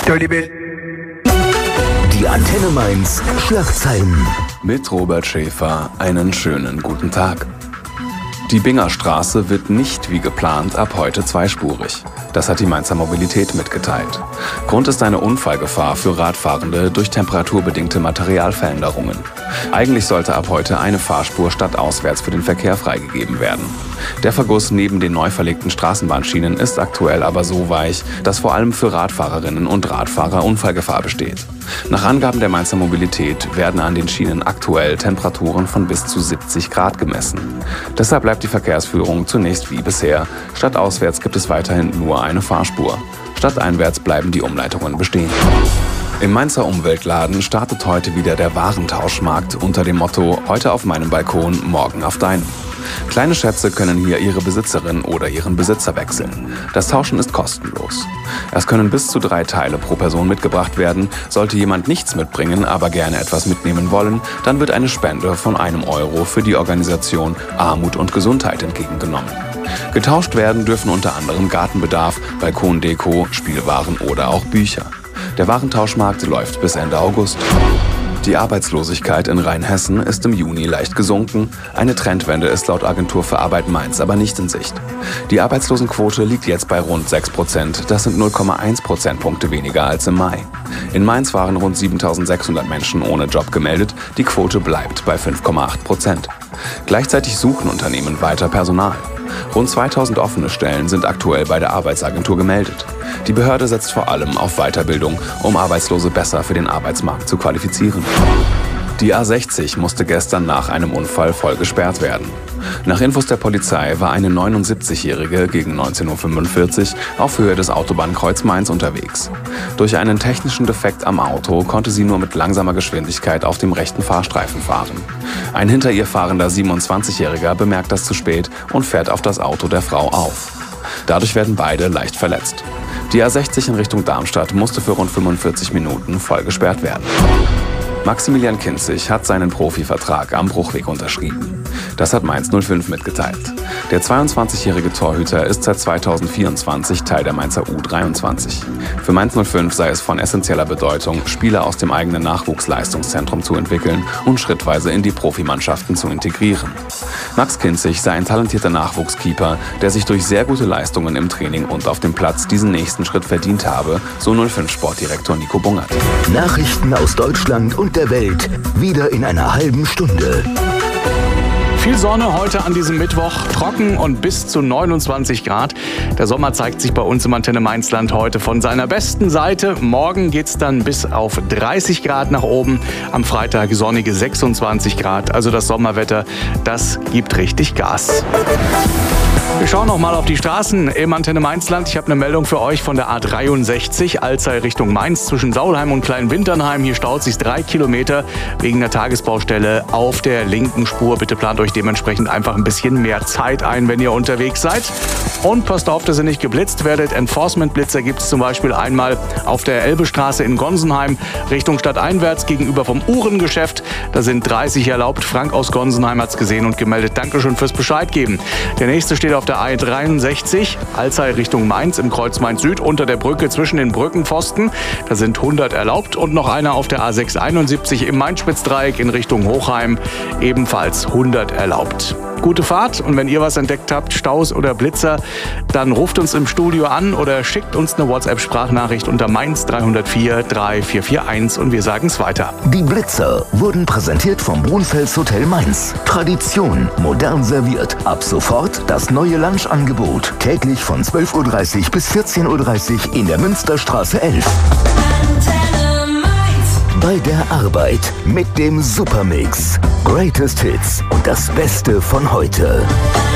Die Antenne Mainz Schlagzeilen. Mit Robert Schäfer einen schönen guten Tag. Die Bingerstraße wird nicht wie geplant ab heute zweispurig. Das hat die Mainzer Mobilität mitgeteilt. Grund ist eine Unfallgefahr für Radfahrende durch temperaturbedingte Materialveränderungen. Eigentlich sollte ab heute eine Fahrspur stadtauswärts für den Verkehr freigegeben werden. Der Verguss neben den neu verlegten Straßenbahnschienen ist aktuell aber so weich, dass vor allem für Radfahrerinnen und Radfahrer Unfallgefahr besteht. Nach Angaben der Mainzer Mobilität werden an den Schienen aktuell Temperaturen von bis zu 70 Grad gemessen. Deshalb bleibt die Verkehrsführung zunächst wie bisher. Stadtauswärts gibt es weiterhin nur eine Fahrspur. Stadteinwärts bleiben die Umleitungen bestehen. Im Mainzer Umweltladen startet heute wieder der Warentauschmarkt unter dem Motto „Heute auf meinem Balkon, morgen auf deinem". Kleine Schätze können hier ihre Besitzerin oder ihren Besitzer wechseln. Das Tauschen ist kostenlos. Es können bis zu 3 Teile pro Person mitgebracht werden. Sollte jemand nichts mitbringen, aber gerne etwas mitnehmen wollen, dann wird eine Spende von €1 für die Organisation Armut und Gesundheit entgegengenommen. Getauscht werden dürfen unter anderem Gartenbedarf, Balkondeko, Spielwaren oder auch Bücher. Der Warentauschmarkt läuft bis Ende August. Die Arbeitslosigkeit in Rheinhessen ist im Juni leicht gesunken. Eine Trendwende ist laut Agentur für Arbeit Mainz aber nicht in Sicht. Die Arbeitslosenquote liegt jetzt bei rund 6%. Das sind 0,1 Prozentpunkte weniger als im Mai. In Mainz waren rund 7.600 Menschen ohne Job gemeldet. Die Quote bleibt bei 5,8%. Gleichzeitig suchen Unternehmen weiter Personal. Rund 2.000 offene Stellen sind aktuell bei der Arbeitsagentur gemeldet. Die Behörde setzt vor allem auf Weiterbildung, um Arbeitslose besser für den Arbeitsmarkt zu qualifizieren. Die A60 musste gestern nach einem Unfall voll gesperrt werden. Nach Infos der Polizei war eine 79-Jährige gegen 19:45 Uhr auf Höhe des Autobahnkreuz Mainz unterwegs. Durch einen technischen Defekt am Auto konnte sie nur mit langsamer Geschwindigkeit auf dem rechten Fahrstreifen fahren. Ein hinter ihr fahrender 27-Jähriger bemerkt das zu spät und fährt auf das Auto der Frau auf. Dadurch werden beide leicht verletzt. Die A60 in Richtung Darmstadt musste für rund 45 Minuten voll gesperrt werden. Maximilian Kinzig hat seinen Profivertrag am Bruchweg unterschrieben. Das hat Mainz 05 mitgeteilt. Der 22-jährige Torhüter ist seit 2024 Teil der Mainzer U23. Für Mainz 05 sei es von essentieller Bedeutung, Spieler aus dem eigenen Nachwuchsleistungszentrum zu entwickeln und schrittweise in die Profimannschaften zu integrieren. Max Kinzig sei ein talentierter Nachwuchskeeper, der sich durch sehr gute Leistungen im Training und auf dem Platz diesen nächsten Schritt verdient habe, so 05-Sportdirektor Nico Bungert. Nachrichten aus Deutschland und der Welt, wieder in einer halben Stunde. Viel Sonne heute an diesem Mittwoch, trocken und bis zu 29 Grad. Der Sommer zeigt sich bei uns im Antenne Mainzland heute von seiner besten Seite. Morgen geht's dann bis auf 30 Grad nach oben. Am Freitag sonnige 26 Grad. Also das Sommerwetter, das gibt richtig Gas. Wir schauen noch mal auf die Straßen im Antenne Mainzland. Ich habe eine Meldung für euch von der A63, Alzey Richtung Mainz zwischen Saulheim und Kleinwinternheim. Hier staut sich 3 Kilometer wegen der Tagesbaustelle auf der linken Spur. Bitte plant euch dementsprechend einfach ein bisschen mehr Zeit ein, wenn ihr unterwegs seid. Und passt auf, dass ihr nicht geblitzt werdet. Enforcement-Blitzer gibt es zum Beispiel einmal auf der Elbestraße in Gonsenheim Richtung stadteinwärts gegenüber vom Uhrengeschäft. Da sind 30 erlaubt. Frank aus Gonsenheim hat es gesehen und gemeldet. Dankeschön fürs Bescheid geben. Der nächste steht auf der A63, Alzey Richtung Mainz im Kreuz Mainz Süd unter der Brücke zwischen den Brückenpfosten. Da sind 100 erlaubt und noch einer auf der A671 im Mainz-Spitzdreieck in Richtung Hochheim, ebenfalls 100 erlaubt. Gute Fahrt und wenn ihr was entdeckt habt, Staus oder Blitzer, dann ruft uns im Studio an oder schickt uns eine WhatsApp-Sprachnachricht unter Mainz 304 3441 und wir sagen es weiter. Die Blitzer wurden präsentiert vom Brunfels Hotel Mainz. Tradition, modern serviert. Ab sofort das neue Lunchangebot. Täglich von 12:30 Uhr bis 14:30 Uhr in der Münsterstraße 11. Bei der Arbeit mit dem Supermix. Greatest Hits und das Beste von heute.